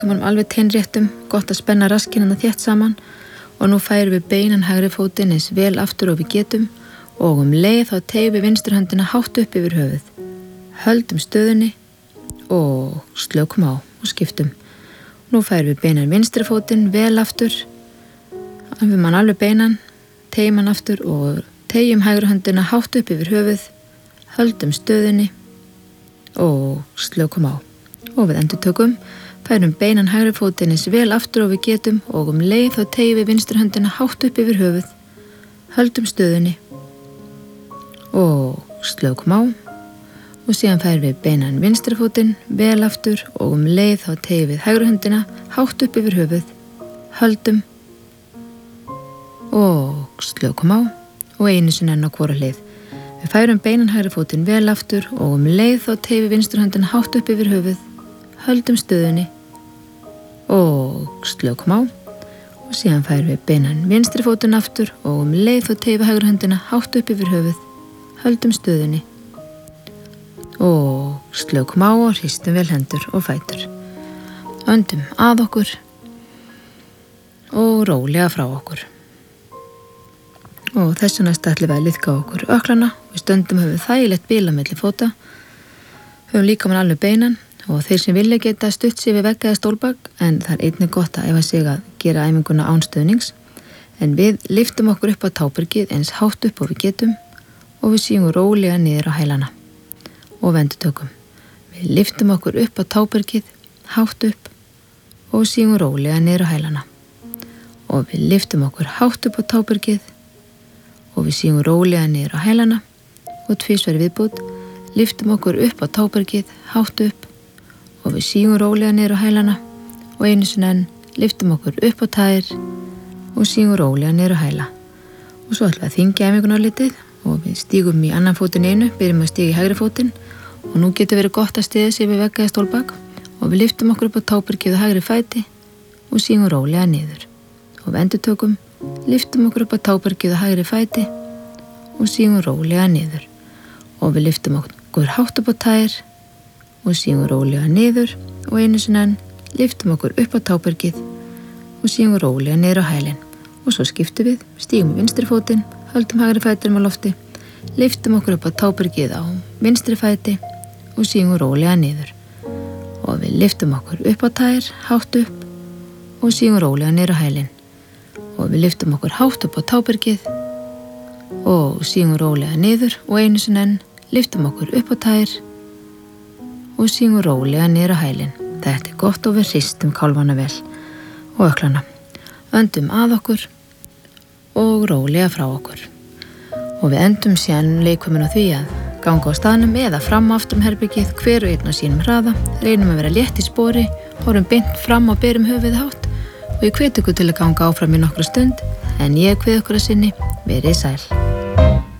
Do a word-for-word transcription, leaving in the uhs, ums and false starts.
Við erum alveg teinréttum, gott að spenna raskinn þétt saman og nú færum við beinan hægri fótinn eins vel aftur og við getum og um leið þá tegjum við vinstri höndina hátt upp yfir höfuð. Höldum stöðunni og slökum á og skiptum. Nú færum við beinan vinstri fótinn vel aftur, við mann alveg beinan, tegjum hann aftur og tegjum hægri höndina hátt upp yfir höfuð, höldum stöðunni og slökum á. Og við endurtökum, færum beinan hægri fótinn eins vel aftur og við getum og um leið þá tegjum við vinstri höndina hátt upp yfir höfuð, höldum stöðunni og slökum á og síðan færum við beinan vinstri fótinn vel aftur og um leið þá tegjum við hægri höndina hátt upp yfir höfuð, höldum og slökum á og einu sinni enn á hvora hlið. Við færum beinan hægri fótinn vel aftur og um leið þá tegjum við vinstri höndina hátt upp yfir höfuð, höldum stöðunni og slökum á og síðan færum við beinan vinstri fótinn aftur og um leið þá tegjum við hægri höndina hátt upp yfir höfuð, höldum stöðunni og slökum á og hristum vel hendur og fætur. Öndum að okkur og rólega frá okkur. Og þessu næst ætlum við að liðka okkur öklana, við stöndum höfum þægilegt bila milli fóta, höfum líkamann alveg beinan og þeir sem vilja geta stutt sig við vegg eða stólbak, en það er einnig gott að æfa sig að gera æfinguna án stöðnings, en við lyftum okkur upp á tábergið eins hátt upp og við getum og við sígum rólega niður á hælana og vendutökum. Við lyftum okkur upp á tábergið, hátt upp og sígum rólega niður á hælana og við lyftum okkur hátt upp á tábergið og við sígum rólega niður á hælana og tvisvar í viðbót, lyftum okkur upp á tábergið, hátt upp og við sígum rólega niður á hælana og einu sinni enn lyftum okkur upp á tær og sígum rólega niður á hæla. Og svo ætlum við að þyngja æfinguna litið og við stígum í annan fótinn einu, byrjum að stíga í hægri fótinn og nú getur verið gott að stiga sig við vegg eða stólbak og við lyftum okkur upp á tábergið og hægri fæti og sígum rólega niður. Og við endurtökum, lyftum okkur upp á tábergið og hægri fæti og sígum rólega niður. Og við lyftum okkur hátt upp á tær og sígum rólega niður og einu sinni enn lyftum okkur upp á tábergið og sígum rólega niður á hælinn. Og svo skiptum við, stígum í vinstri fótinn, höldum hægri fætinum á lofti, lyftum okkur upp á tábergið á vinstri fæti og sígum rólega niður. Og við lyftum okkur upp á tær, hátt upp og sígum rólega niður á hælinn. Og við lyftum okkur hátt upp á tábergið og sígum rólega niður og einu sinni enn lyftum okkur upp á tær og sígum rólega niður á hælinn. Þetta er gott og við hristum kálfana vel og öklana. Öndum að okkur og rólega frá okkur. Og við endum síðan leikvömmin á því að ganga á staðnum eða fram og aftur um herbergið, hver og einn á sínum hraða, reynum að vera létt í spori, horfum beint fram og berum höfuðið hátt og ég hvet ykkur til að ganga áfram í nokkra stund, en ég kveð ykkur að sinni, verið sæl.